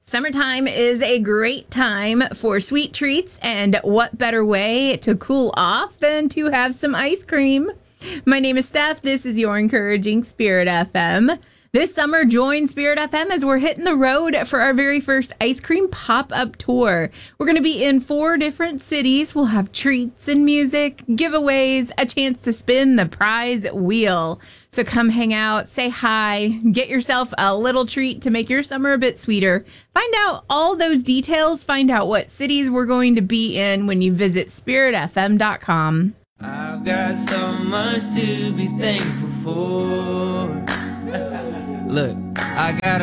Summertime is a great time for sweet treats, and what better way to cool off than to have some ice cream? My name is Steph. This is your Encouraging Spirit FM. This summer, join Spirit FM as we're hitting the road for our very first ice cream pop-up tour. We're going to be in 4 different cities. We'll have treats and music, giveaways, a chance to spin the prize wheel. So come hang out, say hi, get yourself a little treat to make your summer a bit sweeter. Find out all those details, find out what cities we're going to be in when you visit spiritfm.com. I've got so much to be thankful for. Look, I got